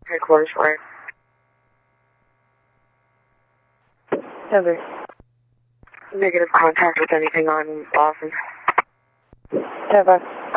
Headquarters for it. Heather. Negative contact with anything on Lawson. Heather.